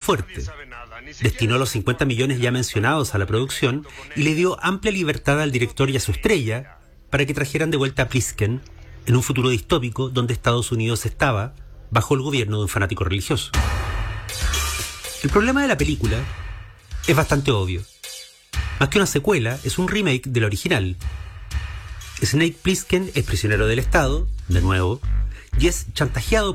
fuerte. Destinó los 50 millones ya mencionados a la producción y le dio amplia libertad al director y a su estrella para que trajeran de vuelta a Plisken en un futuro distópico donde Estados Unidos estaba bajo el gobierno de un fanático religioso. El problema de la película es bastante obvio. Más que una secuela, es un remake del original. Snake Plissken es prisionero del Estado, de nuevo, y es chantajeado